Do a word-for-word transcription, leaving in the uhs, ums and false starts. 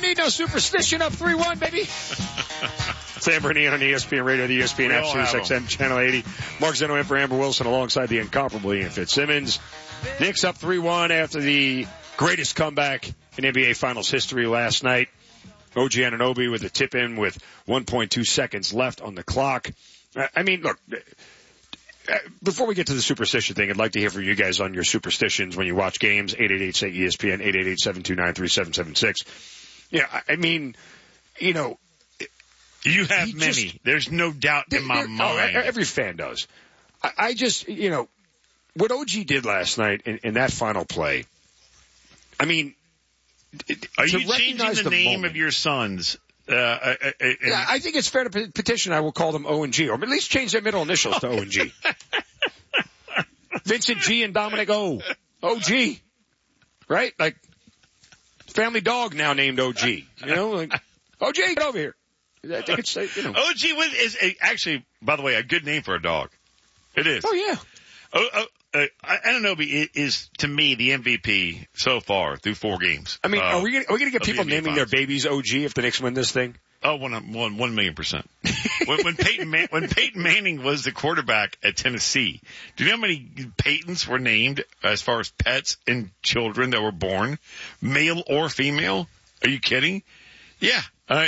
need no superstition. Up three one, baby. Sam Bernini on E S P N Radio, the E S P N app, Sirius X M, Channel eighty. Mark Zeno in for Amber Wilson alongside the incomparable Ian Fitzsimmons. Knicks up three one after the greatest comeback in N B A Finals history last night. O G Anunoby with a tip-in with one point two seconds left on the clock. I mean, look, before we get to the superstition thing, I'd like to hear from you guys on your superstitions when you watch games. eight eight eight, say E S P N, eight eight eight, seven two nine, three seven seven six. Yeah, I mean, you know, you have many. Just, There's no doubt in my mind. Oh, every fan does. I, I just, you know, what O G did last night in, in that final play, I mean, are you changing the, the name moment, of your sons? Uh, uh, uh, yeah, I think it's fair to petition. I will call them O and G, or at least change their middle initials to O and G. Vincent G and Dominic O. O G. Right? Like, family dog now named O G. You know, like, O G, get over here. I think it's, you know. O G is a, actually, by the way, a good name for a dog. It is. Oh, yeah. Oh, oh, uh, Anunoby is, to me, the M V P so far through four games. I mean, uh, are we going to get people the naming their babies O G if the Knicks win this thing? Oh, one, one, one million percent. when, when Peyton Man, when Peyton Manning was the quarterback at Tennessee, do you know how many Peytons were named as far as pets and children that were born, male or female? Are you kidding? Yeah. Uh,